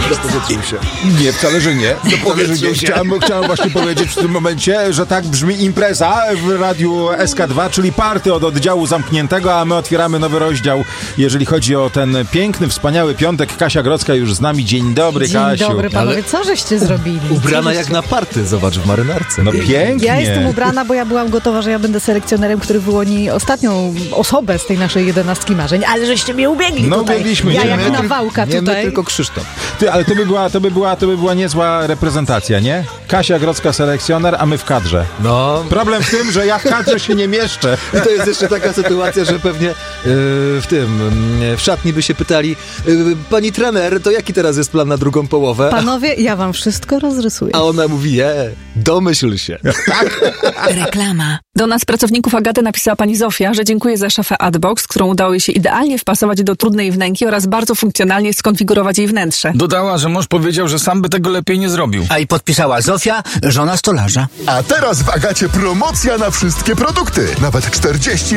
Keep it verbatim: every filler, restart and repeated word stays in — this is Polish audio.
Dopowietrzył się. Nie, wcale, że nie. Wcale, że nie. Chciałem, chciałem właśnie powiedzieć w tym momencie, że tak brzmi impreza w Radiu S K dwa, czyli party od oddziału zamkniętego, a my otwieramy nowy rozdział, jeżeli chodzi o ten piękny, wspaniały piątek. Kasia Grodzka już z nami. Dzień dobry, Dzień Kasiu. Dzień dobry, panowie. Ale co żeście zrobili? Ubrana żeście... jak na party, zobacz, w marynarce. No pięknie. Ja jestem ubrana, bo ja byłam gotowa, że ja będę selekcjonerem, który wyłoni ostatnią osobę z tej naszej jedenastki marzeń, ale żeście mnie ubiegli No, tutaj. ubiegliśmy Ja cię. jak My- nawałka Nie, tutaj. my tylko Krzysztof. Ty, ale to by, była, to, by była, to by była niezła reprezentacja, nie? Kasia Grodzka selekcjoner, a my w kadrze. No, Problem w tym, że ja w kadrze się nie mieszczę. i to jest jeszcze taka sytuacja, że pewnie yy, w tym, yy, w szatni by się pytali, yy, pani trener, to jaki teraz jest plan na drugą połowę? Panowie, ja wam wszystko rozrysuję. A ona mówi, je, domyśl się. Reklama. Do nas, pracowników Agaty, napisała pani Zofia, że dziękuję za szafę Adbox, którą udało jej się idealnie wpasować do trudnej wnęki oraz bardzo funkcjonalnie skonfigurować jej wnętrze. Dodała, że mąż powiedział, że sam by tego lepiej nie zrobił. A i podpisała Zofia, żona stolarza. A teraz w Agacie promocja na wszystkie produkty. Nawet czterdzieści